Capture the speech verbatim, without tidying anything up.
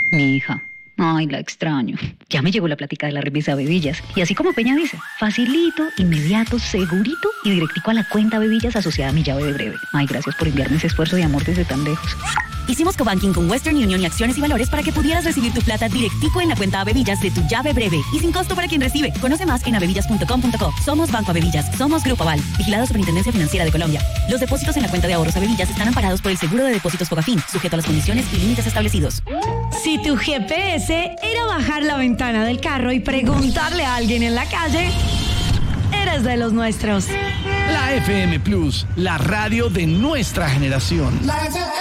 Mi hija. Ay, la extraño. Ya me llegó la plática de la remesa Bevillas. Y así como Peña dice, facilito, inmediato, segurito y directico a la cuenta Bevillas asociada a mi llave de breve. Ay, gracias por enviarme ese esfuerzo de amor desde tan lejos. Hicimos cobanking con Western Union y Acciones y Valores para que pudieras recibir tu plata directico en la cuenta Bevillas de tu llave breve y sin costo para quien recibe. Conoce más en abevillas punto com punto co. Somos Banco Abevillas. Somos Grupo Aval. Vigilado Superintendencia Financiera de Colombia. Los depósitos en la cuenta de ahorros Abevillas están amparados por el Seguro de Depósitos Fogafín, sujeto a las condiciones y límites establecidos. Si tu G P S era bajar la ventana del carro y preguntarle a alguien en la calle, eres de los nuestros. La F M Plus, la radio de nuestra generación.